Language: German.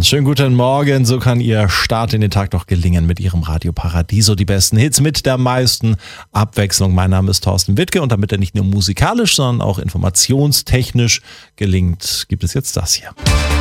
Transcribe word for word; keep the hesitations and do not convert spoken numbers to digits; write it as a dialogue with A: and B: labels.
A: Schönen guten Morgen, so kann Ihr Start in den Tag noch gelingen mit Ihrem Radio Paradiso. Die besten Hits mit der meisten Abwechslung. Mein Name ist Thorsten Wittke und damit er nicht nur musikalisch, sondern auch informationstechnisch gelingt, gibt es jetzt das hier.